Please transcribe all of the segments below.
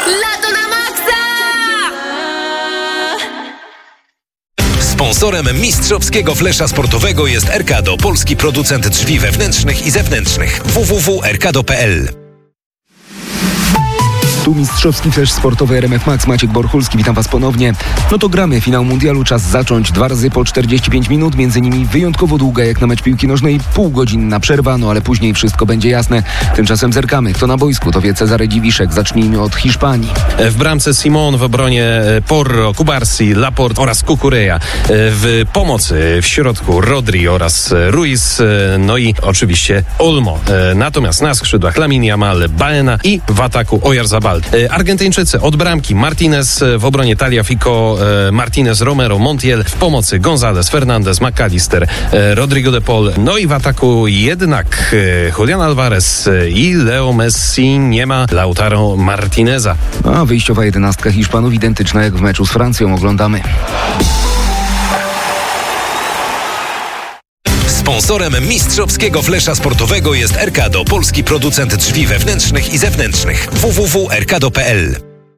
Lato na maksa! Sponsorem mistrzowskiego flesza sportowego jest Erkado, polski producent drzwi wewnętrznych i zewnętrznych. www.erkado.pl. Tu mistrzowski flesz sportowy RMF Max, Maciek Borchulski, witam Was ponownie. No to gramy, finał mundialu, czas zacząć. 2 razy po 45 minut, między nimi wyjątkowo długa jak na mecz piłki nożnej, półgodzinna przerwa, no ale później wszystko będzie jasne. Tymczasem zerkamy, kto na boisku, to wie Cezary Dziwiszek. Zacznijmy od Hiszpanii. W bramce Simon, w obronie Porro, Kubarsi, Laporte oraz Cucurella. W pomocy w środku Rodri oraz Ruiz, no i oczywiście Olmo. Natomiast na skrzydłach Lamine Yamal, Baena i w ataku Oyarzabal. Argentyńczycy od bramki Martinez, w obronie Tagliafico, Martinez, Romero, Montiel, w pomocy González, Fernandez, McAllister, Rodrigo de Paul, no i w ataku jednak Julián Álvarez i Leo Messi, nie ma Lautaro Martineza. A wyjściowa 11 Hiszpanów identyczna jak w meczu z Francją, oglądamy. Sponsorem mistrzowskiego flesza sportowego jest Erkado, polski producent drzwi wewnętrznych i zewnętrznych. www.erkado.pl.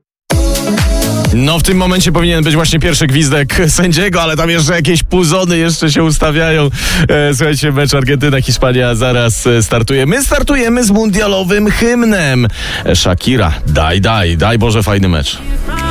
No w tym momencie powinien być właśnie pierwszy gwizdek sędziego, ale tam jeszcze jakieś puzony jeszcze się ustawiają. Słuchajcie, mecz Argentyna-Hiszpania zaraz startuje. My startujemy z mundialowym hymnem. Shakira, daj Boże, fajny mecz.